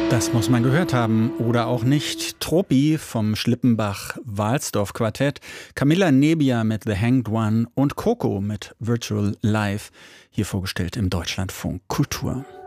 Das muss man gehört haben oder auch nicht. Tropi vom Schlippenbach-Walsdorf-Quartett, Camilla Nebia mit The Hanged One und Coco mit Virtual Life, hier vorgestellt im Deutschlandfunk Kultur.